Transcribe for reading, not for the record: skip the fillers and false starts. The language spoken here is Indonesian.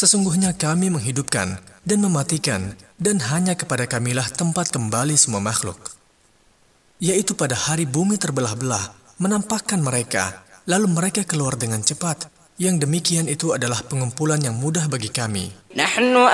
Sesungguhnya kami menghidupkan dan mematikan, dan hanya kepada kamilah tempat kembali semua makhluk. Yaitu pada hari bumi terbelah-belah, menampakkan mereka, lalu mereka keluar dengan cepat. Yang demikian itu adalah pengumpulan yang mudah bagi kami.